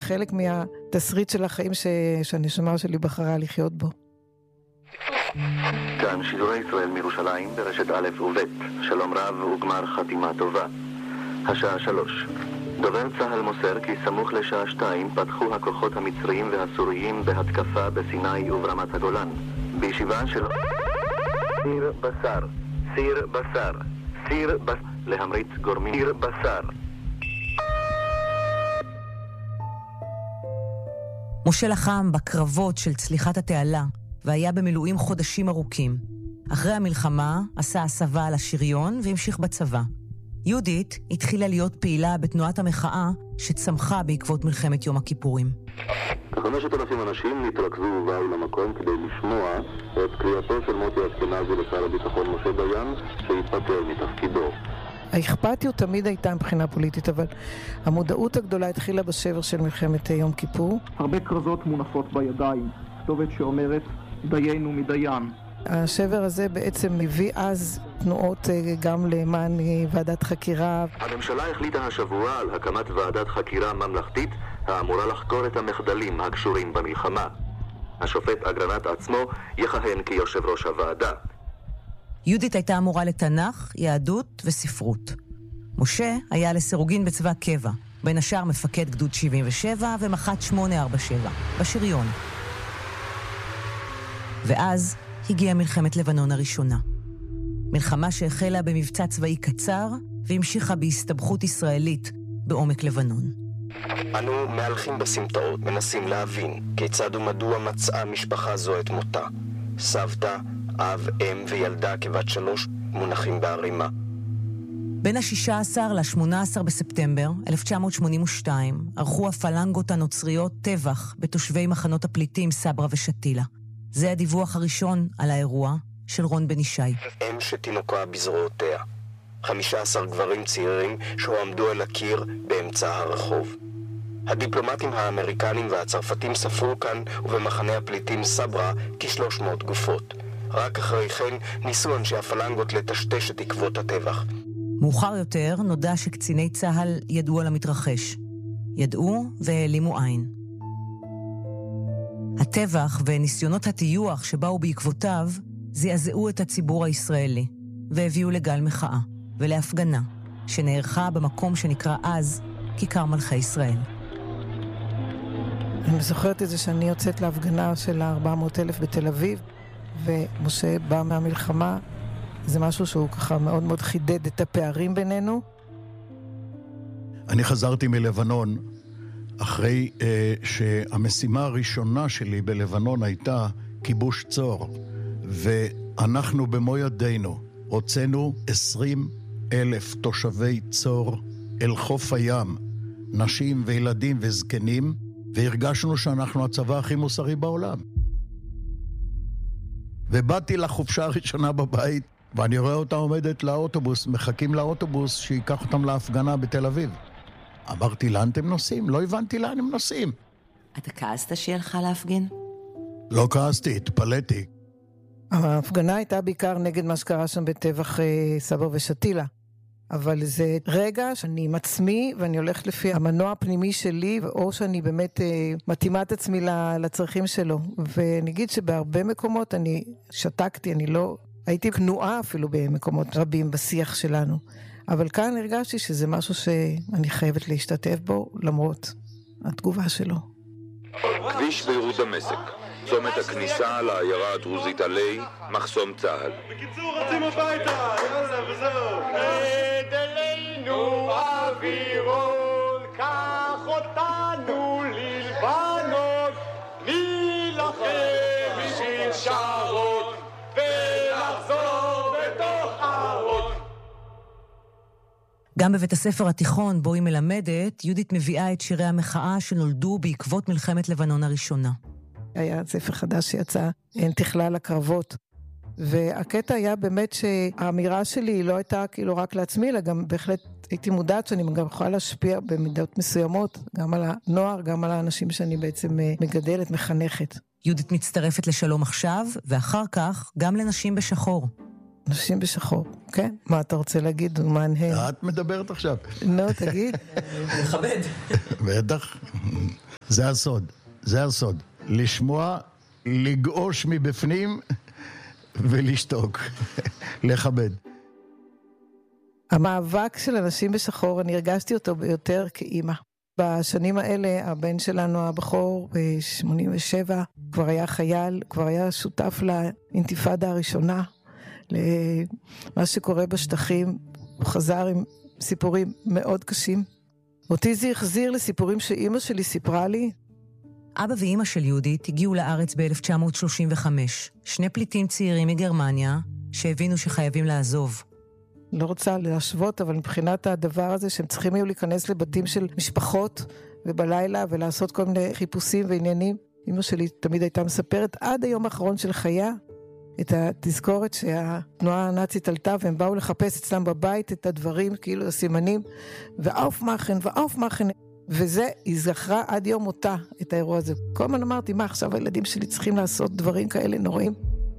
חלק מהתסריט של החיים שהנשמה שלי בחרה לחיות בו. כאן שידורי ישראל מירושלים ברשת א' וב'. שלום רב וגמר חתימה טובה. השעה 3. דובר צהל מוסר כי סמוך לשעה 2 פתחו הכוחות המצריים והסוריים בהתקפה בסיני וברמת הגולן. בישיבה של סיר בשר, סיר בשר, סיר בשר, להמריץ גורמים סיר בשר. משה לחם בקרבות של צליחת התעלה והיה במילואים חודשים ארוכים. אחרי המלחמה עשה הסבה על השריון והמשיך בצבא. יהודית התחילה להיות פעילה בתנועת המחאה שצמחה בעקבות מלחמת יום הכיפורים. 5,000 אנשים נתרכזו ובאו למקום כדי לשמוע את קריאתו של מוטי אשכנזי לשר הביטחון משה דיין שהתפטר מתפקידו. האכפתיות תמיד הייתה מבחינה פוליטית, אבל המודעות הגדולה התחילה בשבר של מלחמת יום כיפור. הרבה כרזות מונפות בידיים, כתובת שאומרת דיינו מדיין. השבר הזה בעצם מביא אז תנועות גם למען ועדת חקירה. הממשלה החליטה השבוע על הקמת ועדת חקירה ממלכתית האמורה לחקור את המחדלים הקשורים במלחמה. השופט אגרנט עצמו יכהן כיושב ראש הוועדה. יהודית הייתה אמורה לתנ"ך, יהדות וספרות. משה היה לסירוגין בצבא קבע, בין השאר מפקד גדוד 77 ומח"ט 847, בשריון. ואז הגיעה מלחמת לבנון הראשונה. מלחמה שהחלה במבצע צבאי קצר והמשיכה בהסתבכות ישראלית בעומק לבנון. אנו מהלכים בסמטאות, מנסים להבין כיצד ומדוע מצאה משפחה זו את מותה. סבתא, אב, אם וילדה כבת 3 מונחים בערימה. בין ה-16 ל-18 בספטמבר 1982 ערכו הפלנגות הנוצריות טבח בתושבי מחנות הפליטים סברה ושתילה. זה הדיווח הראשון על האירוע של רון בן ישי. אם שתינוקה בזרועותיה. 15 גברים צעירים שהועמדו על הקיר באמצע הרחוב. הדיפלומטים האמריקנים והצרפתים ספרו כאן ובמחנה הפליטים סברה כ-300 גופות. רק אחרי כן ניסו אנשי הפלנגות לטשטש את עקבות הטבח. מאוחר יותר נודע שקציני צהל ידעו על המתרחש. ידעו והעלימו עין. הטבח וניסיונות הטיוח שבאו בעקבותיו זעזעו את הציבור הישראלי והביאו לגל מחאה ולהפגנה שנערכה במקום שנקרא אז כיכר מלכי ישראל. אני זוכרת את זה שאני יוצאת להפגנה של 400,000 בתל אביב, ומשה בא מהמלחמה. זה משהו שהוא ככה מאוד מאוד חידד את הפערים בינינו. אני חזרתי מלבנון אחרי שהמשימה הראשונה שלי בלבנון הייתה כיבוש צור, ואנחנו במו ידינו הוצאנו 20,000 תושבי צור אל חוף הים, נשים וילדים וזקנים, והרגשנו שאנחנו הצבא הכי מוסרי בעולם. ובאתי לחופשה הראשונה בבית, ואני רואה אותה עומדת לאוטובוס, מחכים לאוטובוס שיקח אותם להפגנה בתל אביב. אמרתי, לאן אתם נוסעים? לא הבנתי לאן הם נוסעים. אתה כעסת שהלכה להפגין? לא כעסתי, התפלאתי. ההפגנה הייתה בעיקר נגד מה שקרה שם בטבח סברה ושתילה. אבל זה רגע שאני עם עצמי, ואני הולכת לפי המנוע הפנימי שלי, או שאני באמת מתאימה את עצמי לצרכים שלו. ונגיד שבהרבה מקומות אני שתקתי, אני לא... הייתי כנועה אפילו במקומות רבים בשיח שלנו. אבל כאן הרגשתי שזה משהו שאני חייבת להשתתף בו, למרות התגובה שלו. כביש ביירות דמשק, צומת הכניסה לעיירה הדרוזית עלי, מחסום צהל. בקיצור, רצים הביתה, יאללה, וזהו. דלינו אווירון, קח אותנו ללבנון, נילחם בשביל שרון, ולחזור בתוך ארון. גם בבית הספר התיכון בו היא מלמדת, יהודית מביאה את שירי המחאה שנולדו בעקבות מלחמת לבנון הראשונה. היה ספר חדש שיצא, אין תכלה לקרבות. והקטע היה באמת שהאמירה שלי לא הייתה כאילו רק לעצמי, אלא גם בהחלט הייתי מודעת שאני גם יכולה להשפיע במידות מסוימות, גם על הנוער, גם על האנשים שאני בעצם מגדלת, מחנכת. יהודית מצטרפת לשלום עכשיו, ואחר כך גם לנשים בשחור. נשים בשחור, כן? מה אתה רוצה להגיד? מה הנהל? את מדברת עכשיו. לא, תגיד. מכבד. בטח. זה הסוד, זה הסוד. לשמוע, לגעוש מבפנים ולשתוק, לכבד. המאבק של אנשים בשחור, אני הרגשתי אותו ביותר כאימא. בשנים האלה, הבן שלנו, הבחור, ב-87, כבר היה חייל, כבר היה שותף לאינתיפאדה הראשונה, למה שקורה בשטחים. הוא חזר עם סיפורים מאוד קשים. אותי זה החזיר לסיפורים שאימא שלי סיפרה לי. אבא ואימא של יהודית הגיעו לארץ ב-1935, שני פליטים צעירים מגרמניה שהבינו שחייבים לעזוב. לא רוצה להשוות, אבל מבחינת הדבר הזה שהם צריכים היו להיכנס לבתים של משפחות ובלילה ולעשות כל מיני חיפושים ועניינים. אמא שלי תמיד הייתה מספרת עד היום האחרון של חייה את התזכורת שהתנועה הנאצית עלתה והם באו לחפש אצלם בבית את הדברים, כאילו הסימנים, ואוף מאכן, וזה, היא זכרה עד יום מותה את האירוע הזה. כל הזמן אמרתי, מה עכשיו הילדים שלי צריכים לעשות דברים כאלה נוראים?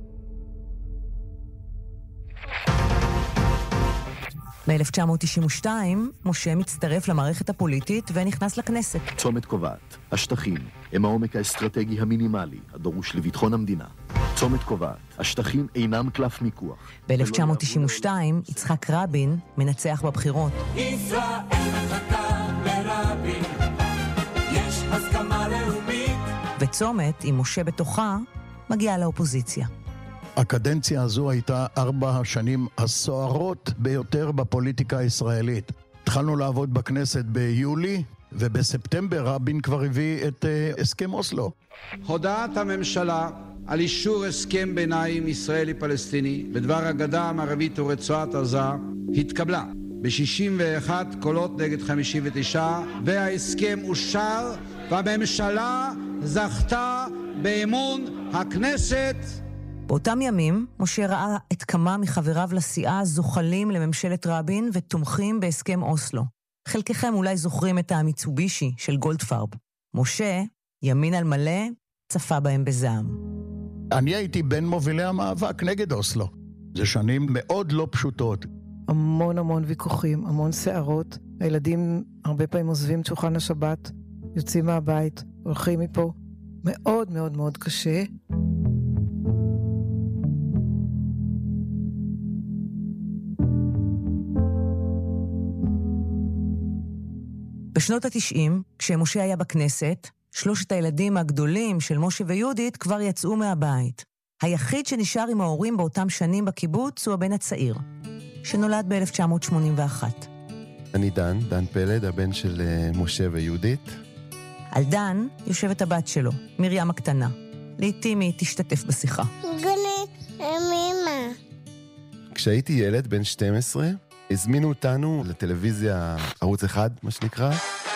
ב-1992, משה מצטרף למערכת הפוליטית ונכנס לכנסת. צומת קובעת, השטחים הם העומק האסטרטגי המינימלי הדרוש לביטחון המדינה. צומת קובעת, השטחים אינם קלף מיקוח. ב-1992, יצחק רבין מנצח בבחירות. ישראל מחכה לרבין, יש הסכמה לאומית. וצומת, עם משה בתוכה, מגיעה לאופוזיציה. הקדנציה הזו הייתה 4 השנים הסוערות ביותר בפוליטיקה הישראלית. התחלנו לעבוד בכנסת ביולי, ובספטמבר רבין כבר הביא את הסכם אוסלו. הודעת הממשלה על אישור הסכם ביניים ישראלי-פלסטיני בדבר הגדה המערבית ורצועת עזה התקבלה ב-61 קולות נגד 59, וההסכם אושר והממשלה זכתה באמון הכנסת. באותם ימים, משה ראה את כמה מחבריו לסיעה זוחלים לממשלת רבין ותומכים בהסכם אוסלו. חלקכם אולי זוכרים את המיצובישי של גולדפרב. משה, ימין על מלא, צפה בהם בזעם. אני הייתי בין מובילי המאבק נגד אוסלו. זה שנים מאוד לא פשוטות. המון ויכוחים, המון שערות. הילדים הרבה פעמים עוזבים את שולחן השבת, יוצאים מהבית, הולכים מפה. מאוד קשה. בשנות ה-90, כשמשה היה בכנסת, 3 הילדים הגדולים של משה ויהודית כבר יצאו מהבית. היחיד שנשאר עם ההורים באותם שנים בקיבוץ הוא הבן הצעיר, שנולד ב-1981. אני דן פלד, הבן של משה ויהודית. על דן יושבת הבת שלו, מרים הקטנה. לעתים היא תשתתף בשיחה. גנית, אמא. כשהייתי ילד בן 12, הזמינו אותנו לטלוויזיה ערוץ 1, מה שנקרא.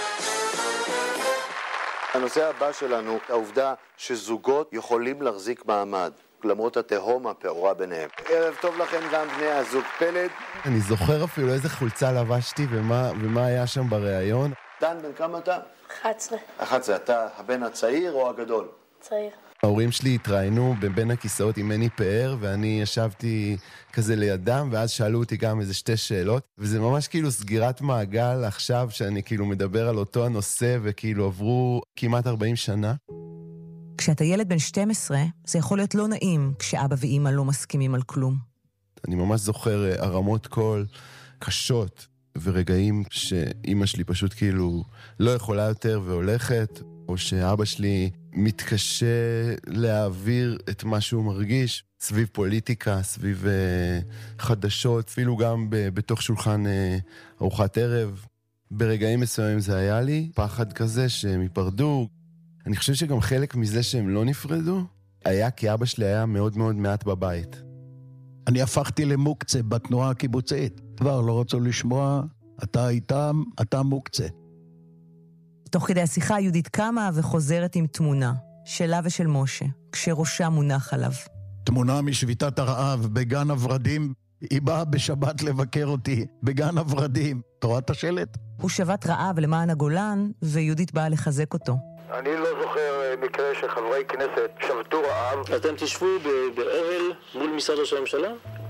הנושא הבא שלנו, העובדה שזוגות יכולים להחזיק מעמד, למרות התהום הפעורה ביניהם. ערב טוב לכם גם בני הזוג פלד. אני זוכר אפילו איזה חולצה לבשתי ומה היה שם בריאיון. דן, בן כמה אתה? 11. 11, אתה הבן הצעיר או הגדול? צעיר. ההורים שלי התראיינו בין הכיסאות עם מני פאר, ואני ישבתי כזה לידם, ואז שאלו אותי גם איזה 2 שאלות, וזה ממש כאילו סגירת מעגל עכשיו, שאני כאילו מדבר על אותו הנושא, וכאילו עברו כמעט 40 שנה. כשאתה ילד בן 12, זה יכול להיות לא נעים, כשאבא ואמא לא מסכימים על כלום. אני ממש זוכר הרמות קול קשות, ורגעים שאמא שלי פשוט כאילו לא יכולה יותר והולכת, או שאבא שלי מתקשה להעביר את מה שהוא מרגיש, סביב פוליטיקה, סביב חדשות, אפילו גם בתוך שולחן ארוחת ערב. ברגעים מסוימים זה היה לי פחד כזה שהם ייפרדו. אני חושב שגם חלק מזה שהם לא נפרדו, היה כי אבא שלי היה מאוד מעט בבית. אני הפכתי למוקצה בתנועה הקיבוצית. כבר לא רצו לשמוע, אתה איתם, אתה מוקצה. תוך כדי השיחה יהודית קמה וחוזרת עם תמונה, שלה ושל משה, כשראשה מונח עליו. תמונה משביתת הרעב בגן הוורדים, היא באה בשבת לבקר אותי, בגן הוורדים. אתה רואה את השלט? הוא שבת רעב למען הגולן, ויהודית באה לחזק אותו. אני לא זוכר מקרה שחברי כנסת שבתו רעב. אתם תשבו באוהל מול משרד ראש הממשלה?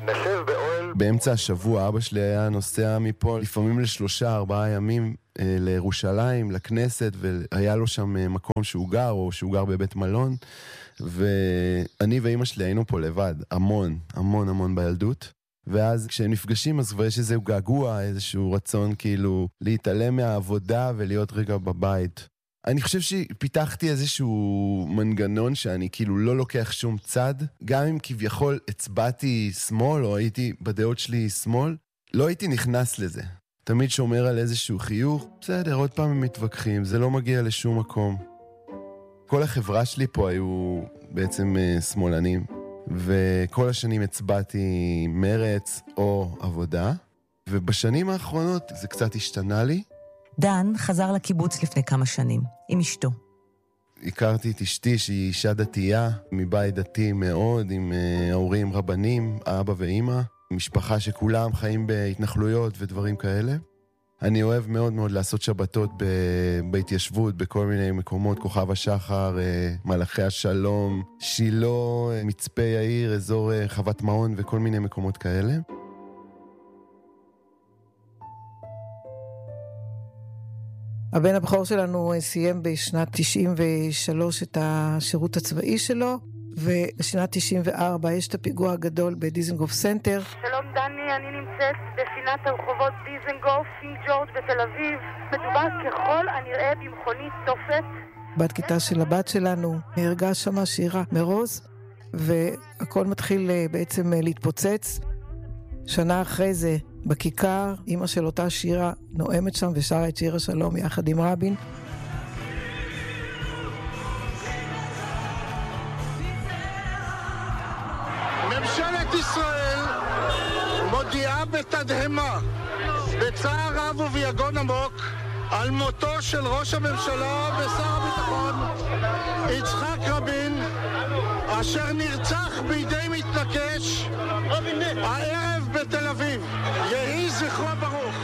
נשב באוהל. באמצע השבוע אבא שלי היה נוסע מפה לפעמים ל3-4 ימים לירושלים, לכנסת, והיה לו שם מקום שהוא גר, או שהוא גר בבית מלון, ואני ואמא שלי היינו פה לבד, המון בילדות. ואז כשהם נפגשים אז כבר יש איזשהו געגוע, איזשהו רצון כאילו להתעלם מהעבודה ולהיות רגע בבית. אני חושב שפיתחתי איזשהו מנגנון שאני כאילו לא לוקח שום צד, גם אם כביכול הצבעתי שמאל או הייתי בדעות שלי שמאל, לא הייתי נכנס לזה. תמיד שומר על איזשהו חיוך, בסדר, עוד פעם הם מתווכחים, זה לא מגיע לשום מקום. כל החברה שלי פה היו בעצם שמאלנים, וכל השנים הצבעתי מרץ או עבודה, ובשנים האחרונות זה קצת השתנה לי. דן חזר לקיבוץ לפני כמה שנים, עם אשתו. הכרתי את אשתי שהיא אישה דתייה, מבית דתי מאוד, עם ההורים רבנים, אבא ואמא, משפחה שכולם חיים בהתנחלויות ודברים כאלה. אני אוהב מאוד מאוד לעשות שבתות בהתיישבות, בכל מיני מקומות, כוכב השחר, מלאכי השלום, שילה, מצפה יאיר, אזור חוות מעון וכל מיני מקומות כאלה. הבן הבכור שלנו סיים בשנת 93 את השירות הצבאי שלו, ובשנת 94 יש את הפיגוע הגדול בדיזנגוף סנטר. שלום דני, אני נמצאת בפינת הרחובות דיזנגוף, קינג ג'ורג' בתל אביב. מדובר ככל הנראה במכונית תופת. בת כיתה של הבת שלנו נהרגה שמה שירה מרוז, והכל מתחיל בעצם להתפוצץ. שנה אחרי זה בכיכר, אמא של אותה שירה נואמת שם ושרה את שיר השלום יחד עם רבין. ממשלת ישראל מודיעה בתדהמה, בצער רב וביגון עמוק, על מותו של ראש הממשלה ושר הביטחון יצחק רבין, אשר נרצח בידי מתנקש הערב בתל אביב. יהי זכרו ברוך.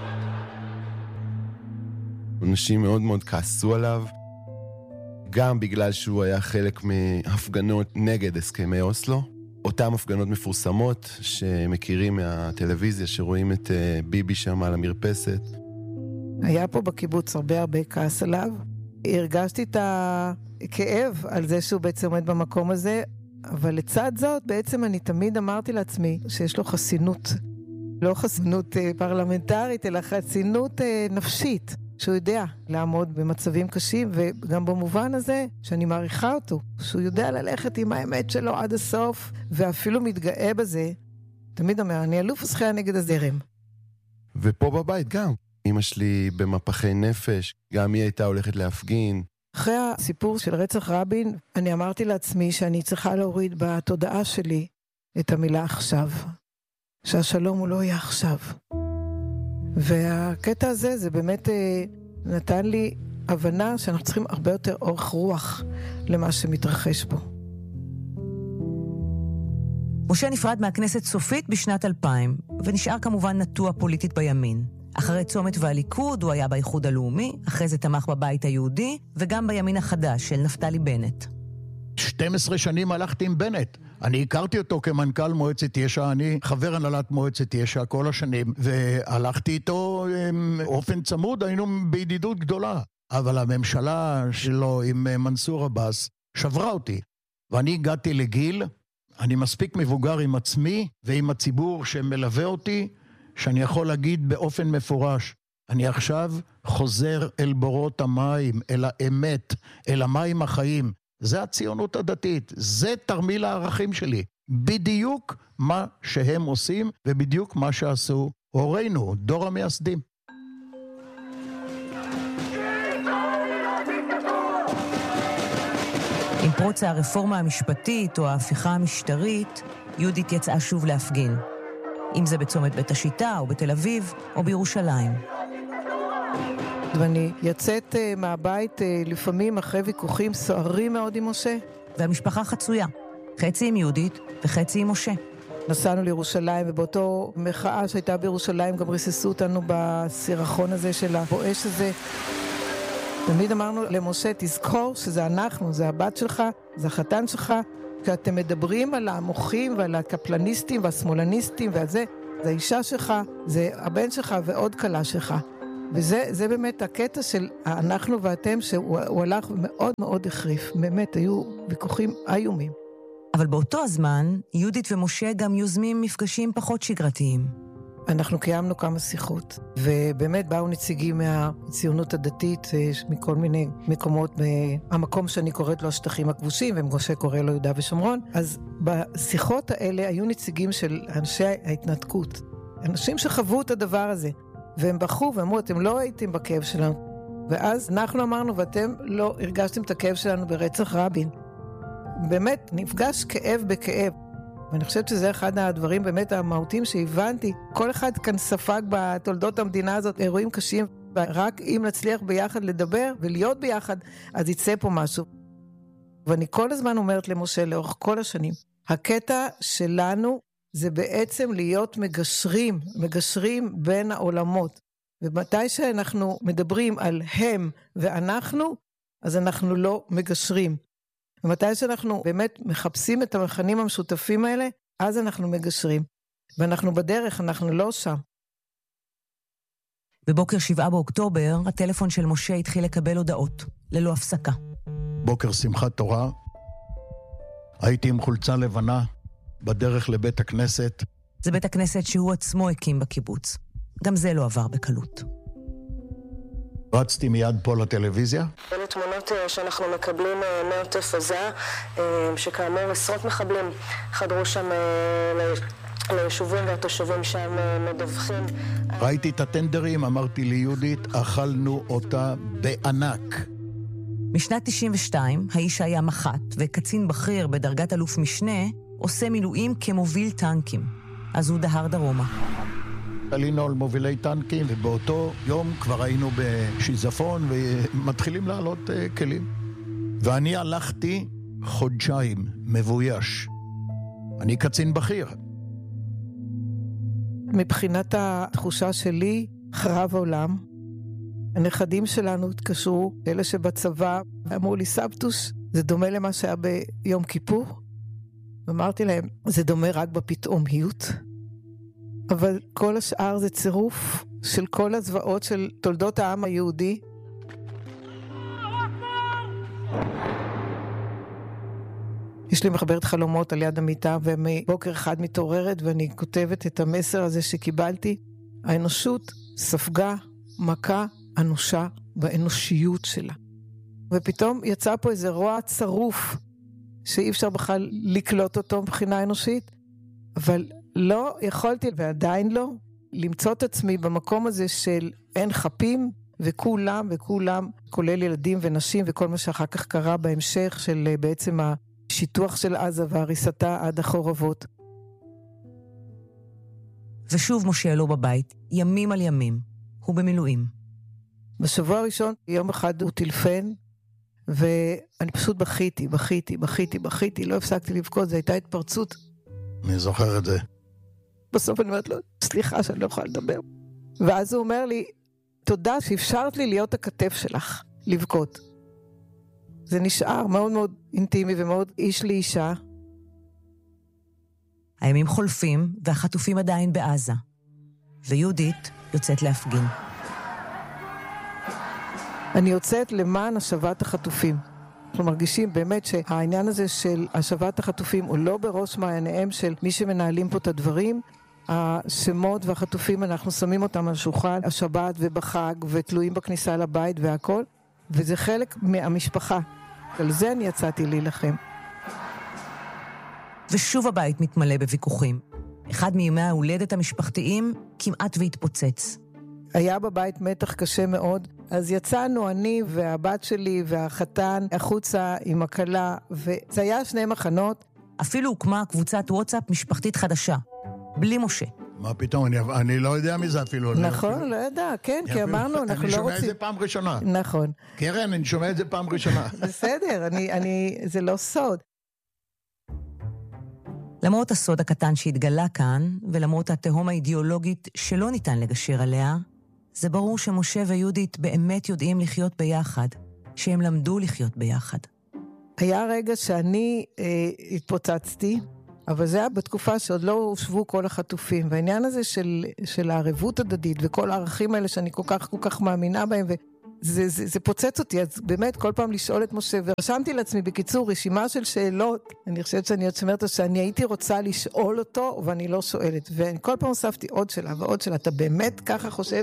אנשים מאוד מאוד כעסו עליו, גם בגלל שהוא היה חלק מהפגנות נגד הסכמי אוסלו, אותם הפגנות מפורסמות שמכירים מהטלוויזיה, שרואים את ביבי שם על המרפסת. היה פה בקיבוץ הרבה כעס עליו. הרגשתי את הכאב על זה שהוא בעצם עומד במקום הזה, אבל לצד זאת בעצם אני תמיד אמרתי לעצמי שיש לו חסינות. לא חסינות פרלמנטרית, אלא חסינות נפשית. שהוא יודע לעמוד במצבים קשים, וגם במובן הזה שאני מעריכה אותו, שהוא יודע ללכת עם האמת שלו עד הסוף, ואפילו מתגאה בזה. תמיד אומר, אני אלוף השחייה נגד הזרם. ופה בבית גם. אמא שלי במפחי נפש, גם היא הייתה הולכת להפגין. אחרי הסיפור של רצח רבין, אני אמרתי לעצמי שאני צריכה להוריד בתודעה שלי את המילה עכשיו. שהשלום הוא לא יהיה עכשיו. והקטע הזה, זה באמת נתן לי הבנה שאנחנו צריכים הרבה יותר אורך רוח למה שמתרחש פה. משה נפרד מהכנסת סופית בשנת 2000, ונשאר כמובן נטוע פוליטית בימין. אחרי צומת והליכוד הוא היה באיחוד הלאומי, אחרי זה תמך בבית היהודי, וגם בימין החדש של נפתלי בנט. 12 שנים הלכתי עם בנט. אני הכרתי אותו כמנכ"ל מועצת יש"ע, אני חבר הנהלת מועצת יש"ע כל השנים, והלכתי איתו באופן צמוד, היינו בידידות גדולה. אבל הממשלה שלו עם מנסור עבאס שברה אותי. ואני הגעתי לגיל, אני מספיק מבוגר עם עצמי ועם הציבור שמלווה אותי, שאני יכול להגיד באופן מפורש, אני עכשיו חוזר אל בורות המים, אל האמת, אל המים החיים. זה הציונות הדתית, זה תרמיל הערכים שלי. בדיוק מה שהם עושים ובדיוק מה שעשו הורינו, דור המייסדים. עם פרוץ הרפורמה המשפטית או ההפיכה המשטרית, יהודית יצאה שוב להפגין. אם זה בצומת בית השיטה או בתל אביב או בירושלים. ואני יצאת מהבית לפעמים אחרי ויכוחים סוערים מאוד עם משה. והמשפחה חצויה, חצי עם יהודית וחצי עם משה. נסענו לירושלים, ובאותו מחאה שהייתה בירושלים גם ריססו אותנו בסירחון הזה של הבואש הזה. תמיד אמרנו למשה, תזכור שזה אנחנו, זה הבת שלך, זה החתן שלך, כשאתם מדברים על המוחים ועל הקפלניסטים והשמאלניסטים ועל זה, זה האישה שלך, זה הבן שלך ועוד קלה שלך. וזה באמת הקטע של אנחנו ואתם, שהוא הלך מאוד מאוד החריף. באמת, היו ויכוחים איומים. אבל באותו הזמן, יהודית ומשה גם יוזמים מפגשים פחות שגרתיים. אנחנו קיימנו כמה שיחות, ובאמת באו נציגים מהציונות הדתית, מכל מיני מקומות, המקום שאני קוראת לו השטחים הכבושים, ומשה קורא לו יהודה ושומרון. אז בשיחות האלה היו נציגים של אנשי ההתנתקות, אנשים שחוו את הדבר הזה, והם בחו ואמרו, אתם לא הייתם בכאב שלנו. ואז אנחנו אמרנו, ואתם לא הרגשתם את הכאב שלנו ברצח רבין. באמת, נפגש כאב בכאב. ואני חושבת שזה אחד הדברים באמת המהותיים שהבנתי. כל אחד כאן ספג בתולדות המדינה הזאת אירועים קשים, ורק אם נצליח ביחד לדבר ולהיות ביחד, אז יצא פה משהו. ואני כל הזמן אומרת למשה לאורך כל השנים, הקטע שלנו זה בעצם להיות מגשרים בין העולמות. ומתי שאנחנו מדברים על הם ואנחנו, אז אנחנו לא מגשרים. ומתי שאנחנו באמת מחפשים את המכנים המשותפים האלה, אז אנחנו מגשרים. ואנחנו בדרך, אנחנו לא שם. בבוקר 7 באוקטובר, הטלפון של משה התחיל לקבל הודעות, ללא הפסקה. בוקר שמחת תורה, הייתי עם חולצה לבנה, בדרך לבית הכנסת. זה בית הכנסת שהוא עצמו הקים בקיבוץ. גם זה לא עבר בקלות. רצתי מיד פה לטלוויזיה. אלה תמונות שאנחנו מקבלים מעוטף עזה, שכאמור עשרות מחבלים חדרו שם ליישובים והתושבים שם מדווחים. ראיתי את הטנדרים, אמרתי ליהודית, אכלנו אותה בענק. משנת 92, האיש היה מח"ט וקצין בכיר בדרגת אלוף משנה, עושה מילואים כמוביל טנקים. אז הוא דהר דרומה. עלינו על מובילי טנקים, ובאותו יום כבר היינו בשיזפון, ומתחילים לעלות כלים. ואני הלכתי חודשיים מבויש. אני קצין בכיר. מבחינת התחושה שלי, חרב עולם. הנכדים שלנו התקשרו, אלה שבצבא, אמרו לי, סבתוש, זה דומה למה שהיה ביום כיפור? ואמרתי להם, זה דומה רק בפתאומיות. אבל כל השאר זה צירוף של כל הזוועות של תולדות העם היהודי. יש לי מחברת חלומות על יד המיטה, ומבוקר אחד מתעוררת, ואני כותבת את המסר הזה שקיבלתי. האנושות ספגה מכה אנושה באנושיות שלה. ופתאום יצא פה איזה רוע צרוף, שאי אפשר בכלל לקלוט אותו מבחינה אנושית, אבל לא יכולתי, ועדיין לא, למצוא את עצמי במקום הזה של אין חפים, וכולם, כולל ילדים ונשים, וכל מה שאחר כך קרה בהמשך של בעצם השיטוח של עזה והריסתה עד החורבות. ושוב משה לא בבית, ימים על ימים, הוא במילואים. בשבוע הראשון, יום אחד הוא טלפן, ואני פשוט בכיתי, לא הפסקתי לבכות, זו הייתה התפרצות. אני זוכר את זה. בסוף אני אומרת לו, סליחה שאני לא יכולה לדבר. ואז הוא אומר לי, תודה שאפשרת לי להיות הכתף שלך, לבכות. זה נשאר מאוד מאוד אינטימי ומאוד איש לאישה. הימים חולפים והחטופים עדיין בעזה. ויהודית יוצאת להפגין. אני יוצאת למען השבת החטופים. אנחנו מרגישים באמת שהעניין הזה של השבת החטופים הוא לא בראש מעייניהם של מי שמנהלים פה את הדברים. השמות והחטופים אנחנו שמים אותם על שולחן השבת ובחג ותלויים בכניסה לבית והכל, וזה חלק מהמשפחה. על זה אני יצאתי להילחם. ושוב הבית מתמלא בוויכוחים. אחד מימי ההולדת המשפחתיים כמעט והתפוצץ. היה בבית מתח קשה מאוד, אז יצאנו אני והבת שלי והחתן החוצה עם הכלה, וזה היה שני מחנות. אפילו הוקמה קבוצת וואטסאפ משפחתית חדשה, בלי משה. מה פתאום, אני לא יודע מזה אפילו. נכון, לא יודע, כן, כי אמרנו, אנחנו לא רוצים. אני שומע את זה פעם ראשונה. נכון. קרן, אני שומע את זה פעם ראשונה. בסדר, זה לא סוד. למרות הסוד הקטן שהתגלה כאן, ולמרות התהום האידיאולוגית שלא ניתן לגשר עליה, זה ברור שמשה ויהודית באמת יודעים לחיות ביחד, שהם למדו לחיות ביחד. היה רגע שאני התפוצצתי, אבל זה היה בתקופה שעוד לא הושבו כל החטופים, והעניין הזה של הערבות הדדית, וכל הערכים האלה שאני כל כך מאמינה בהם, זה פוצץ אותי, אז באמת כל פעם לשאול את משה, ורשמתי לעצמי בקיצור רשימה של שאלות, אני חושבת שאני עוד שומרת שאני הייתי רוצה לשאול אותו, ואני לא שואלת, וכל פעם הוספתי עוד שאלה ועוד שאלה, אתה באמת ככה חושב,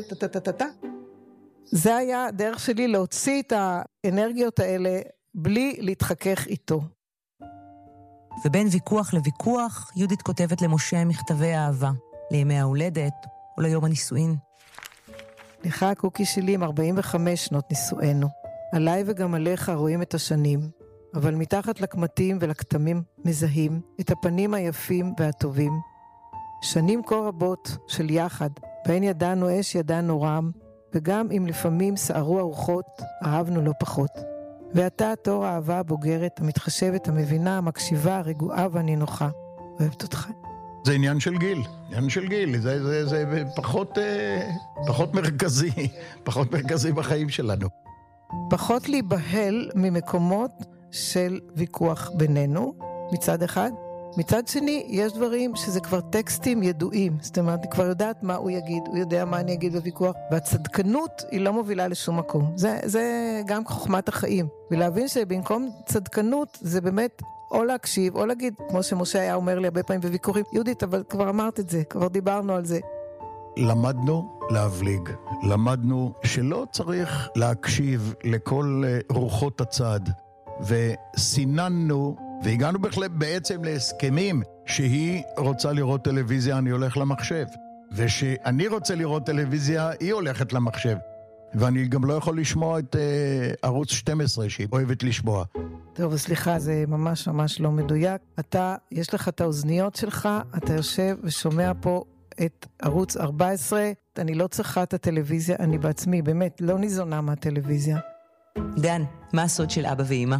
זה היה דרך שלי להוציא את האנרגיות האלה, בלי להתחכך איתו. ובין ויכוח לוויכוח, יהודית כותבת למשה מכתבי אהבה, לימי ההולדת או ליום הנישואין. לך הקוקי שלי עם 45 שנות נישואנו. עליי וגם עליך רואים את השנים, אבל מתחת לקמטים ולכתמים מזהים את הפנים היפים והטובים. שנים כה רבות של יחד, בהן ידענו אש ידענו רם, וגם אם לפעמים סערו הרוחות, אהבנו לא פחות. ואתה תור האהבה הבוגרת, המתחשבת, המבינה, המקשיבה, הרגועה והנינוחה. אוהבת אותך. זה עניין של גיל, זה פחות מרכזי בחיים שלנו. פחות להיבהל ממקומות של ויכוח בינינו, מצד אחד. מצד שני, יש דברים שזה כבר טקסטים ידועים. זאת אומרת, אני כבר יודעת מה הוא יגיד, הוא יודע מה אני אגיד בוויכוח, והצדקנות היא לא מובילה לשום מקום. זה גם חוכמת החיים. ולהבין שבמקום צדקנות, זה באמת או להקשיב, או להגיד, כמו שמשה היה אומר לי הרבה פעמים בוויכוחים, יהודית, אבל כבר אמרת את זה, כבר דיברנו על זה. למדנו להבליג, למדנו שלא צריך להקשיב לכל רוחות הצד, וסיננו, והגענו בעצם להסכמים, שהיא רוצה לראות טלוויזיה, אני הולך למחשב, ושאני רוצה לראות טלוויזיה, היא הולכת למחשב. ואני גם לא יכול לשמוע את ערוץ 12 שהיא אוהבת לשמוע. טוב, סליחה, זה ממש לא מדויק. יש לך את האוזניות שלך, אתה יושב ושומע פה את ערוץ 14, אני לא צריכה את הטלוויזיה, אני בעצמי, באמת, לא ניזונה מהטלוויזיה. דן, מה הסוד של אבא ואמא?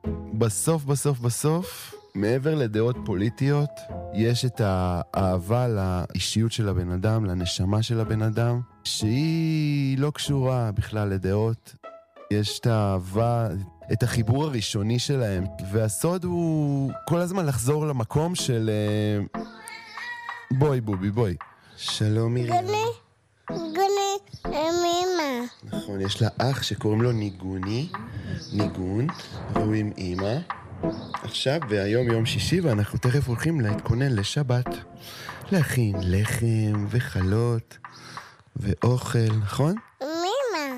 בסוף, מעבר לדעות פוליטיות, יש את האהבה לאישיות של הבן אדם, לנשמה של הבן אדם, שהיא לא קשורה בכלל לדעות. יש את האהבה, את החיבור הראשוני שלהם, והסוד הוא כל הזמן לחזור למקום של בואי בובי, בואי. שלום מירי. גוני, אמא. נכון, יש לה אח שקוראים לו ניגון, והוא עם אמא. עכשיו, והיום יום שישי, ואנחנו תכף הולכים להתכונן לשבת. להכין לחם וחלות ואוכל, נכון? אמא.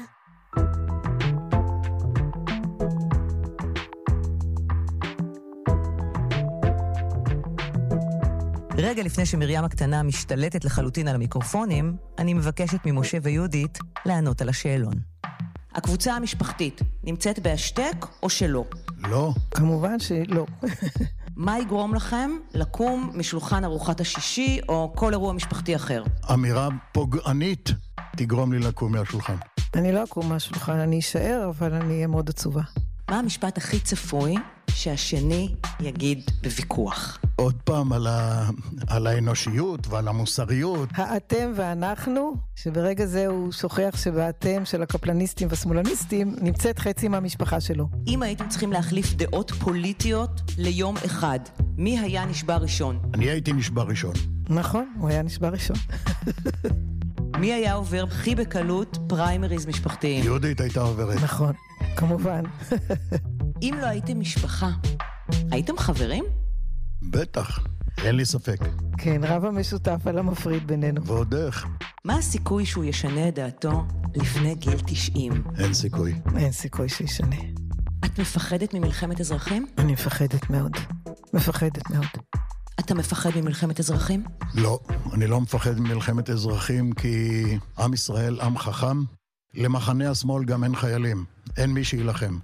רגע לפני שמרים הקטנה משתלטת לחלוטין על המיקרופונים, אני מבקשת ממשה ויהודית לענות על השאלון. הקבוצה המשפחתית נמצאת בהשתק או שלא? לא. כמובן שלא. מה יגרום לכם לקום משולחן ארוחת השישי או כל אירוע משפחתי אחר? אמירה פוגענית תגרום לי לקום מהשולחן. אני לא אקום מהשולחן, אני אשאר, אבל אני אהיה מאוד עצובה. מה המשפט הכי צפוי שהשני יגיד בוויכוח? עוד פעם על האנושיות ועל המוסריות. האתם ואנחנו, שברגע זה הוא שוכח שבאתם של הקפלניסטים והשמאלניסטים נמצאת חצי מהמשפחה שלו. אם הייתם צריכים להחליף דעות פוליטיות ליום אחד, מי היה נשבע ראשון? אני הייתי נשבע ראשון. נכון, הוא היה נשבע ראשון. מי היה עובר הכי בקלות פריימריז משפחתיים? יהודית הייתה עוברת. נכון, כמובן. אם לא הייתם משפחה, הייתם חברים? בטח, אין לי ספק. כן, רב המשותף על המפריד בינינו. ועוד איך. מה הסיכוי שהוא ישנה את דעתו לפני גיל 90? אין סיכוי. אין סיכוי שישנה. את מפחדת ממלחמת אזרחים? אני מפחדת מאוד. מפחדת מאוד. אתה מפחד ממלחמת אזרחים? לא, אני לא מפחד ממלחמת אזרחים כי עם ישראל עם חכם. למחנה השמאל גם אין חיילים. אין מי שילחם.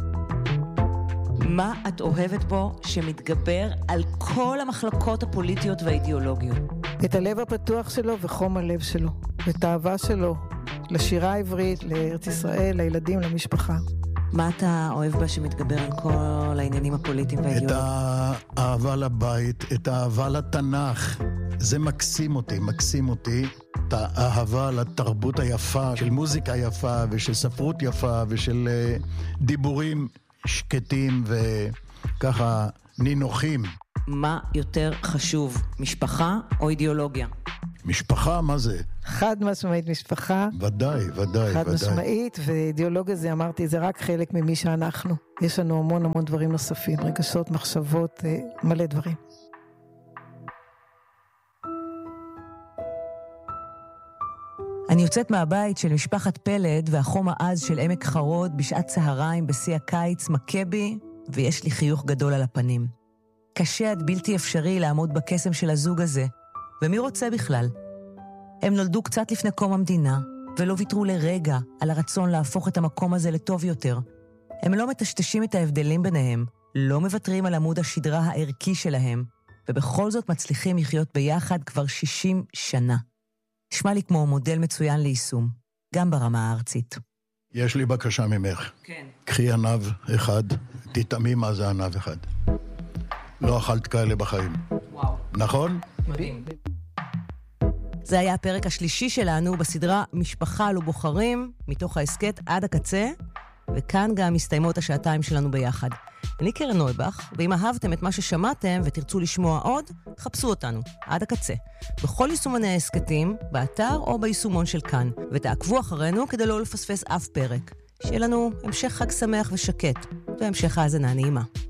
מה את אוהבת בו שמתגבר על כל המחלקות הפוליטיות והאידיאולוגיות? את הלב הפתוח שלו וחום הלב שלו. את האהבה שלו לשירה העברית, לארץ ישראל, לילדים, למשפחה. מה אתה אוהב בה שמתגבר על כל העניינים הפוליטיים והאידיאולוגיים? את האהבה לבית, את האהבה לתנ"ך. זה מקסים אותי. את האהבה לתרבות היפה, של מוזיקה יפה ושל ספרות יפה ושל דיבורים שקטים ככה נינוחים. מה יותר חשוב, משפחה או אידיאולוגיה? משפחה, מה זה? חד משמעית משפחה. ודאי, ודאי. חד משמעית, ואידיאולוגיה זה, אמרתי, זה רק חלק ממי שאנחנו. יש לנו המון המון דברים נוספים, רגשות, מחשבות, מלא דברים. אני יוצאת מהבית של משפחת פלד והחום העז של עמק חרוד בשעת צהריים בשיא הקיץ מכבי, ויש לי חיוך גדול על הפנים. קשה עד בלתי אפשרי לעמוד בקסם של הזוג הזה, ומי רוצה בכלל? הם נולדו קצת לפני קום המדינה, ולא ויתרו לרגע על הרצון להפוך את המקום הזה לטוב יותר. הם לא מטשטשים את ההבדלים ביניהם, לא מוותרים על עמוד השדרה הערכי שלהם, ובכל זאת מצליחים לחיות ביחד כבר 60 שנה. נשמע לי כמו מודל מצוין ליישום, גם ברמה הארצית. יש לי בקשה ממך. כן. קחי ענב אחד, תטעמי מה זה ענב אחד. לא אכלת כאלה בחיים. וואו. נכון? מדהים. זה היה הפרק השלישי שלנו בסדרה משפחה לא בוחרים, מתוך העסקת עד הקצה, וכאן גם מסתיימות השעתיים שלנו ביחד. אני קרן נויבך, ואם אהבתם את מה ששמעתם ותרצו לשמוע עוד, חפשו אותנו, עד הקצה. בכל יישומני העסקתים, באתר או ביישומון של כאן, ותעקבו אחרינו כדי לא לפספס אף פרק. שיהיה לנו המשך חג שמח ושקט, והמשך האזנה נעימה.